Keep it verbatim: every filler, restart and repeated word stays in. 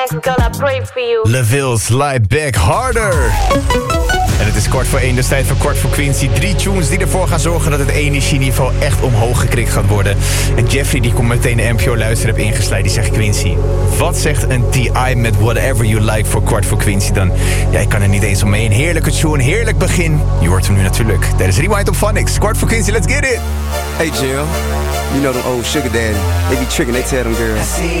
Girl, I pray for you. LaVille, Slide Back Harder. En het is kwart voor één, dus tijd voor kwart voor Quincy. Drie tunes die ervoor gaan zorgen dat het energieniveau echt omhoog gekrikt gaat worden. En Jeffrey die komt meteen de N P O-luisteraar heb ingeslijt. Die zegt Quincy, wat zegt een T I met Whatever You Like voor kwart voor Quincy dan? Ja, ik kan er niet eens omheen. Heerlijke tune, heerlijk begin. Je hoort hem nu natuurlijk tijdens Rewind op Phonics. Kwart voor Quincy, let's get it! Hey Jill, you know them old sugar daddy. They be tricking, they tell them girls,